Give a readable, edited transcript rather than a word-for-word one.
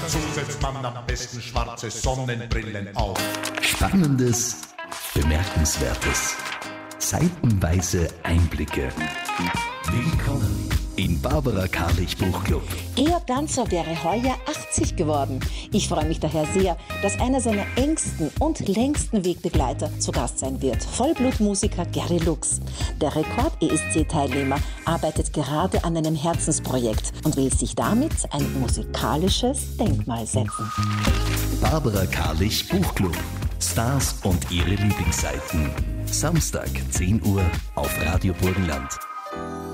dazu setzt man am besten schwarze Sonnenbrillen auf. Spannendes, Bemerkenswertes, seitenweise Einblicke. Willkommen im Barbara Karlich Buchclub. Georg Danzer wäre heuer 80 geworden. Ich freue mich daher sehr, dass einer seiner engsten und längsten Wegbegleiter zu Gast sein wird. Vollblutmusiker Gary Lux. Der Rekord-ESC-Teilnehmer arbeitet gerade an einem Herzensprojekt und will sich damit ein musikalisches Denkmal setzen. Barbara Karlich Buchclub. Stars und ihre Lieblingsseiten. Samstag 10 Uhr auf Radio Burgenland.